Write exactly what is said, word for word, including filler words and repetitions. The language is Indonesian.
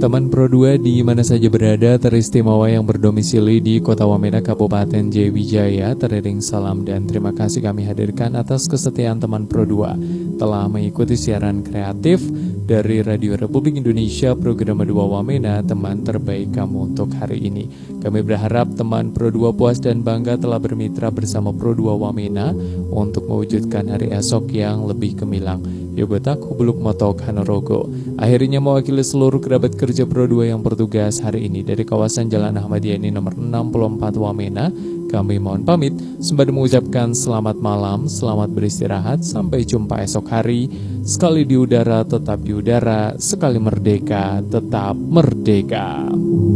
Teman Pro dua di mana saja berada, teristimewa yang berdomisili di Kota Wamena, Kabupaten Jayawijaya, teriring salam dan terima kasih kami hadirkan atas kesetiaan teman Pro dua telah mengikuti siaran kreatif dari Radio Republik Indonesia program dua Wamena, teman terbaik kamu untuk hari ini. Kami berharap teman Pro dua puas dan bangga telah bermitra bersama Pro dua Wamena untuk mewujudkan hari esok yang lebih gemilang. Yogotak Hubuluk Motok Hanorogo. Akhirnya mewakili seluruh kerabat kerja Pro dua yang bertugas hari ini dari kawasan Jalan Ahmad Yani nomor enam puluh empat Wamena, kami mohon pamit sembari mengucapkan selamat malam, selamat beristirahat, sampai jumpa esok hari. Sekali di udara tetap di udara, sekali merdeka tetap merdeka.